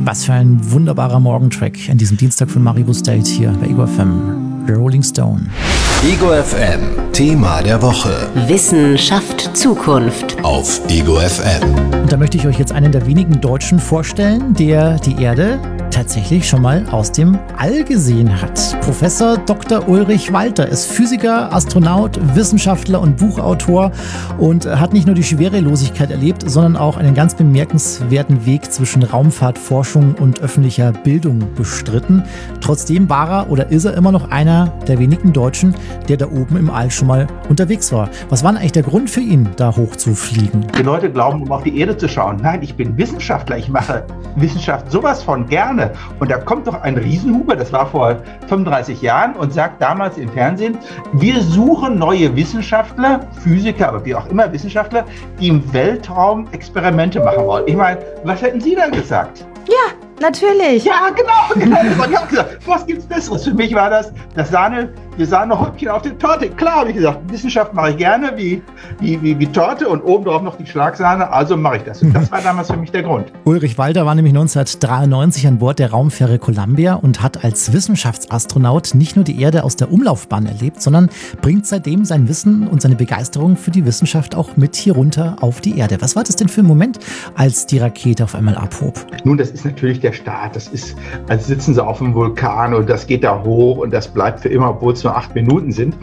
Was für ein wunderbarer Morgentrack an diesem Dienstag von Maribus Date hier bei Ego FM. The Rolling Stone. Ego FM, Thema der Woche. Wissenschaft Zukunft. Auf Ego FM. Und da möchte ich euch jetzt einen der wenigen Deutschen vorstellen, der die Erde tatsächlich schon mal aus dem All gesehen hat. Professor Dr. Ulrich Walter ist Physiker, Astronaut, Wissenschaftler und Buchautor und hat nicht nur die Schwerelosigkeit erlebt, sondern auch einen ganz bemerkenswerten Weg zwischen Raumfahrtforschung und öffentlicher Bildung bestritten. Trotzdem war er oder ist er immer noch einer der wenigen Deutschen, der da oben im All schon mal unterwegs war. Was war denn eigentlich der Grund für ihn, da hoch zu fliegen? Die Leute glauben, um auf die Erde zu schauen. Nein, ich bin Wissenschaftler, ich mache Wissenschaft sowas von gerne. Und da kommt doch ein Riesenhuber, das war vor 35 Jahren, und sagt damals im Fernsehen, wir suchen neue Wissenschaftler, Physiker, aber wie auch immer Wissenschaftler, die im Weltraum Experimente machen wollen. Ich meine, was hätten Sie dann gesagt? Ja, natürlich. Ja, genau. Ich habe gesagt, was gibt's Besseres? Für mich war das Sahnehäubchen auf der Torte. Klar, habe ich gesagt, Wissenschaft mache ich gerne, wie Torte und obendrauf noch die Schlagsahne, also mache ich das. Und das war damals für mich der Grund. Ulrich Walter war nämlich 1993 an Bord der Raumfähre Columbia und hat als Wissenschaftsastronaut nicht nur die Erde aus der Umlaufbahn erlebt, sondern bringt seitdem sein Wissen und seine Begeisterung für die Wissenschaft auch mit hier runter auf die Erde. Was war das denn für ein Moment, als die Rakete auf einmal abhob? Nun, das ist natürlich der Start. Das ist, als sitzen sie auf einem Vulkan und das geht da hoch und das bleibt für immer, obwohl es nur 8 Minuten sind.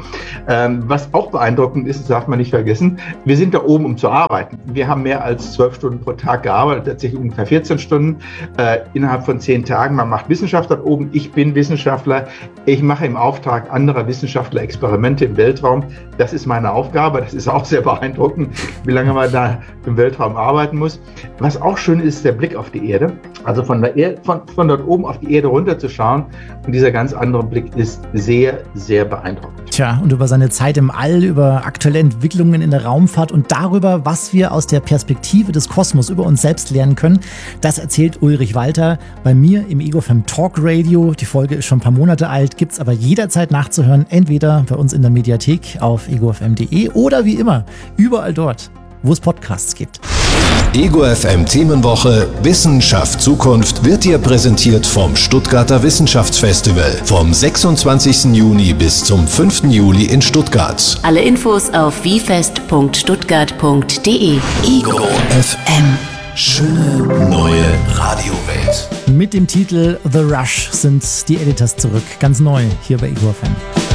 Was auch beeindruckend ist, das darf man nicht vergessen, wir sind da oben, um zu arbeiten. Wir haben mehr als 12 Stunden pro Tag gearbeitet, tatsächlich ungefähr 14 Stunden innerhalb von 10 Tagen. Man macht Wissenschaft dort oben. Ich bin Wissenschaftler. Ich mache im Auftrag anderer Wissenschaftler Experimente im Weltraum. Das ist meine Aufgabe. Das ist auch sehr beeindruckend, wie lange man da im Weltraum arbeiten muss. Was auch schön ist, der Blick auf die Erde. Also von dort oben auf die Erde runterzuschauen. Und dieser ganz andere Blick ist sehr, sehr beeindruckend. Tja, und über seine Zeit im All, über aktuelle Entwicklungen in der Raumfahrt und darüber, was wir aus der Perspektive des Kosmos über uns selbst lernen können, das erzählt Ulrich Walter bei mir im Ego FM Talk Radio. Die Folge ist schon ein paar Monate alt, gibt's aber jederzeit nachzuhören, entweder bei uns in der Mediathek auf egofm.de oder wie immer, überall dort, wo es Podcasts gibt. Ego FM Themenwoche Wissenschaft Zukunft wird dir präsentiert vom Stuttgarter Wissenschaftsfestival vom 26. Juni bis zum 5. Juli in Stuttgart. Alle Infos auf wiefest.stuttgart.de. Ego FM. Schöne neue Radiowelt. Mit dem Titel The Rush sind die Editors zurück, ganz neu hier bei Ego FM.